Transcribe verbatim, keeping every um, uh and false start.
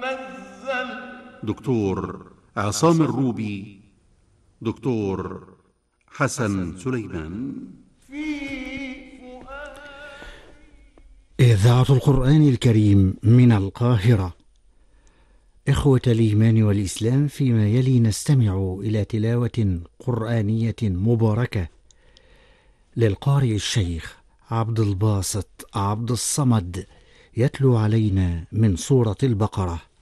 نزل. دكتور عصام الروبي، دكتور حسن سليمان. في فؤاد إذاعة القرآن الكريم من القاهرة. إخوة الإيمان والإسلام، فيما يلي نستمع إلى تلاوة قرآنية مباركة للقارئ الشيخ عبد الباسط عبد الصمد، يتلو علينا من سورة البقرة.